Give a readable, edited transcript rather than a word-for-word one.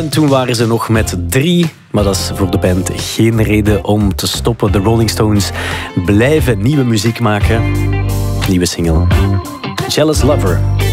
En toen waren ze nog met 3, maar dat is voor de band geen reden om te stoppen. De Rolling Stones blijven nieuwe muziek maken. Nieuwe single. Jealous Lover.